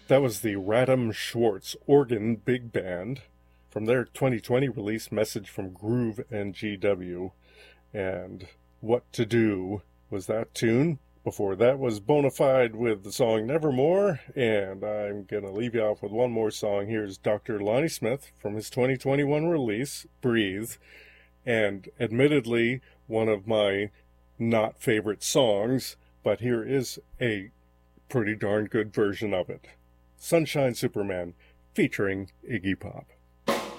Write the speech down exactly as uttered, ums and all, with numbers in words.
That was the Radham Schwartz Organ Big Band from their twenty twenty release Message from Groove and G W. And What to Do was that tune. Before that was Bonafide with the song Nevermore. And I'm going to leave you off with one more song. Here's Doctor Lonnie Smith from his twenty twenty-one release, Breathe. And admittedly, one of my not favorite songs, but here is a pretty darn good version of it. Sunshine Superman, featuring Iggy Pop.